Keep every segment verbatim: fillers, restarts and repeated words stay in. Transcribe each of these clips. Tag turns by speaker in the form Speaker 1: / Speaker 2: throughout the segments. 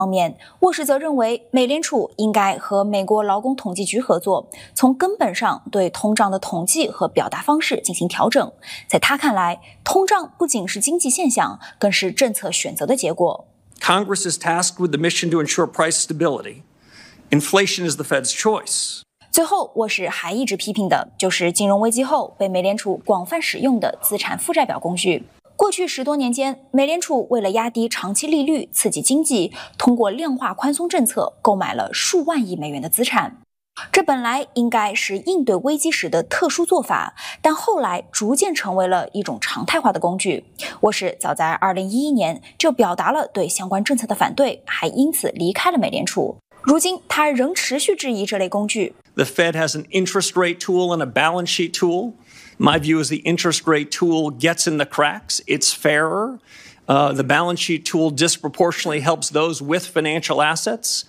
Speaker 1: 方面，沃什则认为美联储应该和美国劳工统计局合作，从根本上对通胀的统计和表达方式进行调整。在他看来，通胀不仅是经济现象，更是政策选择的结果。
Speaker 2: Congress is tasked with the mission to ensure price stability. Inflation is the Fed's choice.
Speaker 1: 最后，沃什还一直批评的就是金融危机后被美联储广泛使用的资产负债表工具。过去十多年间，美联储为了压低长期利率、刺激经济，通过量化宽松政策购买了数万亿美元的资产。这本来应该是应对危机时的特殊做法，但后来逐渐成为了一种常态化的工具。沃什早在二零一一年就表达了对相关政策的反对，还因此离开了美联储。如今，他仍持续质疑这类工具。
Speaker 2: The Fed has an interest rate tool and a balance sheet tool. My view is the interest rate tool gets in the cracks. It's fairer. Uh, the balance sheet tool disproportionately helps those with financial assets.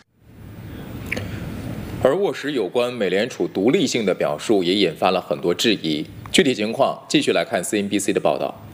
Speaker 3: 而沃什有关美联储独立性的表述也引发了很多质疑。具体情况，继续来看 C N B C 的报道。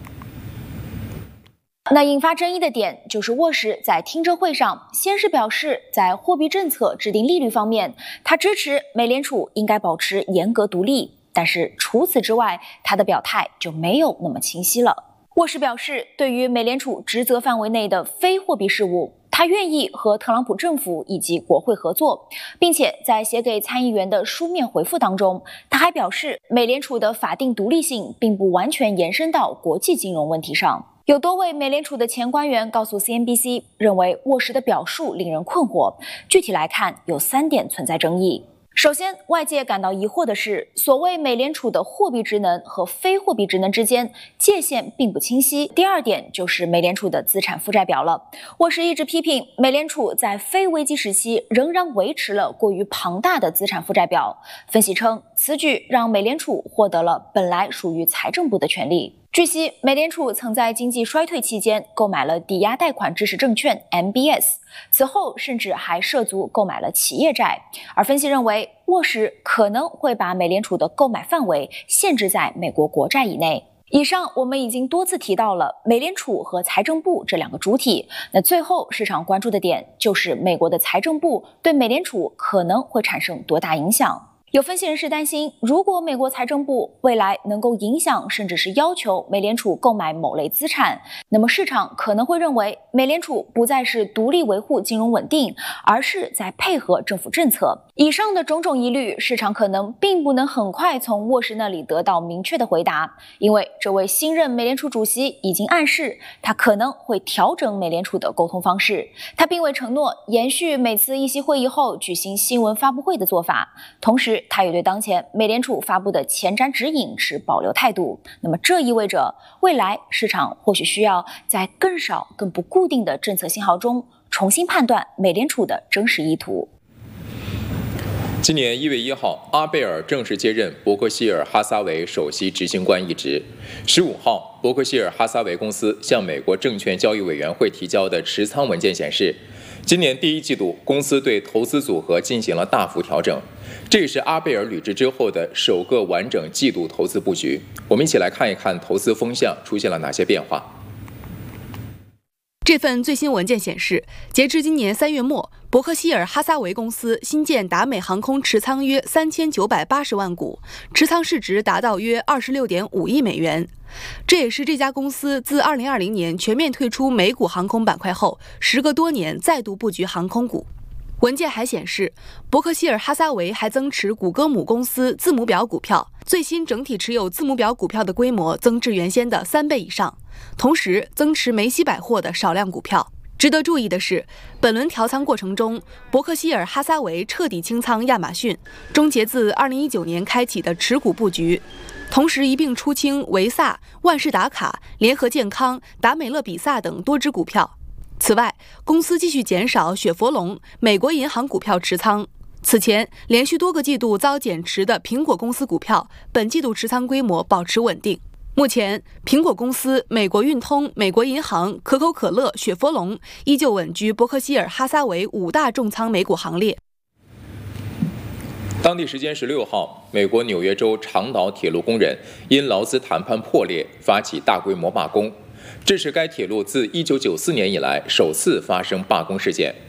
Speaker 1: 那引发争议的点就是沃什在听证会上先是表示，在货币政策制定利率方面，他支持美联储应该保持严格独立。但是除此之外，他的表态就没有那么清晰了。沃什表示，对于美联储职责范围内的非货币事务，他愿意和特朗普政府以及国会合作，并且在写给参议员的书面回复当中，他还表示，美联储的法定独立性并不完全延伸到国际金融问题上。有多位美联储的前官员告诉 C N B C， 认为沃什的表述令人困惑。具体来看，有三点存在争议。首先，外界感到疑惑的是，所谓美联储的货币职能和非货币职能之间界限并不清晰。第二点就是美联储的资产负债表了。沃什一直批评美联储在非危机时期仍然维持了过于庞大的资产负债表。分析称，此举让美联储获得了本来属于财政部的权利。据悉，美联储曾在经济衰退期间购买了抵押贷款支持证券 M B S， 此后甚至还涉足购买了企业债。而分析认为，沃什可能会把美联储的购买范围限制在美国国债以内。以上我们已经多次提到了美联储和财政部这两个主体，那最后市场关注的点就是美国的财政部对美联储可能会产生多大影响。有分析人士担心，如果美国财政部未来能够影响甚至是要求美联储购买某类资产，那么市场可能会认为美联储不再是独立维护金融稳定，而是在配合政府政策。以上的种种疑虑，市场可能并不能很快从沃什那里得到明确的回答，因为这位新任美联储主席已经暗示他可能会调整美联储的沟通方式。他并未承诺延续每次议息会议后举行新闻发布会的做法，同时他也对当前美联储发布的前瞻指引持保留态度。那么这意味着未来市场或许需要在更少更不固定的政策信号中重新判断美联储的真实意图。
Speaker 3: 今年一月一号，阿贝尔正式接任伯克希尔哈撒韦首席执行官一职。十五号，伯克希尔哈撒韦公司向美国证券交易委员会提交的持仓文件显示，今年第一季度公司对投资组合进行了大幅调整，这也是阿贝尔履职之后的首个完整季度投资布局。我们一起来看一看投资风向出现了哪些变化。
Speaker 4: 这份最新文件显示，截至今年三月末，伯克希尔哈撒韦公司新建达美航空持仓约三千九百八十万股，持仓市值达到约二十六点五亿美元。这也是这家公司自二零二零年全面退出美股航空板块后，时隔多年再度布局航空股。文件还显示，伯克希尔哈撒韦还增持谷歌母公司字母表股票，最新整体持有字母表股票的规模增至原先的三倍以上，同时增持梅西百货的少量股票。值得注意的是，本轮调仓过程中，伯克希尔哈撒韦彻底清仓亚马逊，终结自二零一九年开启的持股布局，同时一并出清维萨、万事达卡、联合健康、达美乐比萨等多只股票。此外，公司继续减少雪佛龙、美国银行股票持仓。此前连续多个季度遭减持的苹果公司股票，本季度持仓规模保持稳定。目前，苹果公司、美国运通、美国银行、可口可乐、雪佛龙依旧稳居伯克希尔哈撒韦五大重仓美股行列。
Speaker 3: 当地时间十六号，美国纽约州长岛铁路工人因劳资谈判破裂，发起大规模罢工。这是该铁路自一九九四年以来首次发生罢工事件。